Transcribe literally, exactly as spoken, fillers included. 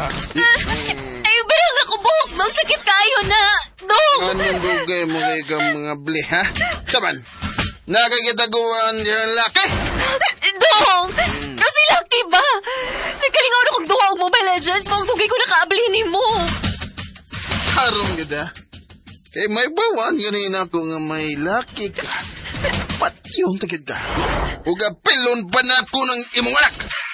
Ay, barang ako buhok, dong. Sakit kayo na, dong. Anong dugay mo kay ka mga bli, ha? Saban, nakakitaguan yung laki? Dong, hmm. Kasi laki ba? Nagkalingaw na kong duha og Mobile Legends, mga dugay ko nakaablihin mo. Harong yun, ha? Kay may bawan yun ako nga may laki ka. Pat yung tagid ka. Uga pilon pa na ako ng imong anak.